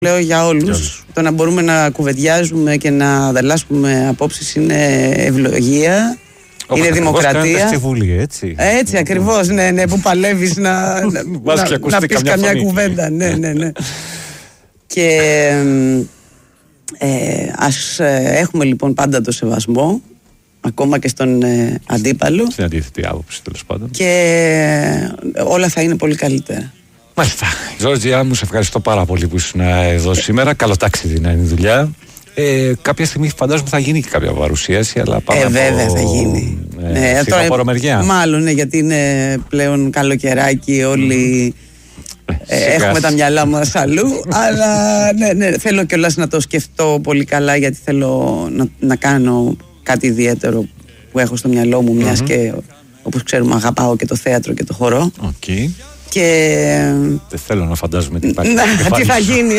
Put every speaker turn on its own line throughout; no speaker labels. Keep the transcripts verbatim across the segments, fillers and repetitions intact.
Λέω για όλους. Το να μπορούμε να κουβεντιάζουμε και να ανταλλάσσουμε απόψεις είναι ευλογία.
Όπως
είναι δημοκρατία.
Στη Βουλή, έτσι.
Έτσι ακριβώς, ναι, ναι, που παλεύεις να, να, να, να πεις καμιά κουβέντα. Ναι, ναι, ναι. Και ε, ας ε, έχουμε λοιπόν πάντα το σεβασμό, ακόμα και στον ε, αντίπαλο.
Στην αντίθετη άποψη, τέλος πάντων.
Και όλα θα είναι πολύ καλύτερα.
Μάλιστα. Ζόρτζια, μου σε ευχαριστώ πάρα πολύ που ήσουν εδώ σήμερα. Καλό ταξίδι να είναι η δουλειά. Ε, κάποια στιγμή φαντάζομαι θα γίνει και κάποια παρουσίαση, αλλά πάμε
ε,
από...
βέβαια θα γίνει.
Ε, ναι, τώρα,
μεριά. Μάλλον, ναι, γιατί είναι πλέον καλοκαιράκι, όλοι mm. ε, έχουμε τα μυαλά μας αλλού. Αλλά ναι, ναι, θέλω κιόλας να το σκεφτώ πολύ καλά, γιατί θέλω να, να κάνω κάτι ιδιαίτερο που έχω στο μυαλό μου, μιας mm-hmm. και όπως ξέρουμε αγαπάω και το θέατρο και το χορό.
Okay.
Και...
δεν θέλω να φαντάζομαι τι υπάρχει.
Να, τι θα γίνει.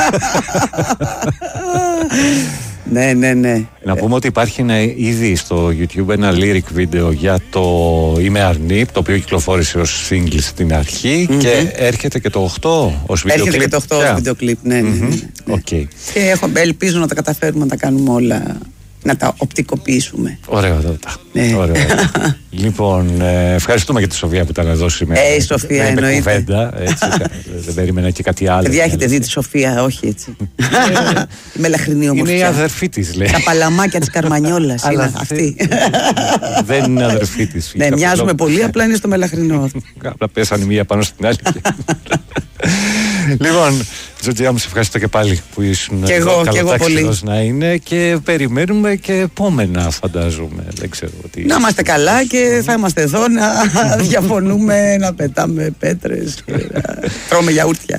Ναι, ναι, ναι.
Να πούμε ότι υπάρχει ένα, ήδη στο YouTube ένα lyric βίντεο για το Είμαι Αρνή, το οποίο κυκλοφόρησε ως single στην αρχή mm-hmm. και έρχεται και το οκτώ ως βίντεο κλιπ.
Έρχεται και το οκτώ ως βίντεο κλιπ, ναι, ναι, ναι, ναι.
Okay.
Και έχω, ελπίζω να τα καταφέρουμε να τα κάνουμε όλα, να τα οπτικοποιήσουμε.
Ωραιότατα. Ναι. Ωραιότατα. Λοιπόν, ε, ευχαριστούμε για τη Σοφία που ήταν εδώ σήμερα.
Ε, η Σοφία εννοείται.
Κουβέντα, έτσι, δεν περίμενα και κάτι άλλο.
Παιδιά, έχετε δει τη Σοφία, όχι έτσι. Η μελαχρινή ομορφιά.
Είναι η αδερφή της, λέει.
Τα παλαμάκια της Καρμανιόλας είναι αυτή.
Δεν είναι αδερφή της.
Ναι, μοιάζουμε πολύ, απλά είναι στο μελαχρινό.
Απλά πέσανε μία πάνω στην άλλη. Λοιπόν, Ζορτζιά, μου σε ευχαριστώ και πάλι που ήσουν
και εγώ, και εγώ πολύ.
Να είναι και περιμένουμε και επόμενα, φαντάζομαι. Δεν ξέρω τι...
Να είμαστε καλά και θα είμαστε εδώ να διαφωνούμε, να πετάμε πέτρες, να τρώμε γιαούρτια.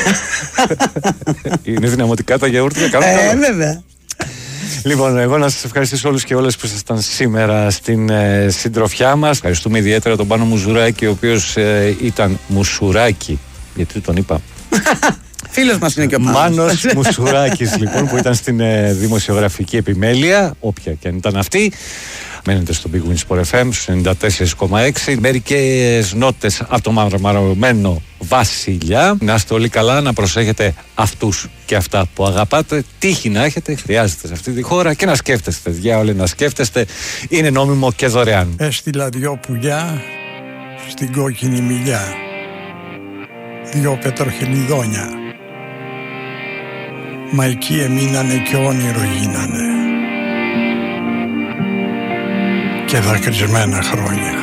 Είναι δυναμωτικά τα γιαούρτια, καλό.
Ε, βέβαια.
Λοιπόν, εγώ να σας ευχαριστήσω όλους και όλες που ήσασταν σήμερα στην ε, συντροφιά μας. Ευχαριστούμε ιδιαίτερα τον Πάνο Μουζουράκη, ο οποίος ε, ήταν Μουσουράκη. Γιατί τον είπα.
Φίλος μας είναι και ο Πάνος.
Μάνος Μουσουράκης, λοιπόν, που ήταν στην ε, δημοσιογραφική επιμέλεια, όποια και αν ήταν αυτή. Μένετε στο Big Win Sport εφ εμ στους ενενήντα τέσσερα κόμμα έξι. Μερικές νότες από το μαρμαρωμένο Βασιλιά. Να είστε όλοι καλά, να προσέχετε αυτούς και αυτά που αγαπάτε. Τύχη να έχετε, χρειάζεται σε αυτή τη χώρα και να σκέφτεστε. Διάολε, να σκέφτεστε. Είναι νόμιμο και δωρεάν.
Έστειλα δυο πουλιά στην κόκκινη μιλιά. Δυο πετροχελιδόνια. Μα εκεί εμείνανε και όνειρο γίνανε. Και δακρυσμένα χρόνια.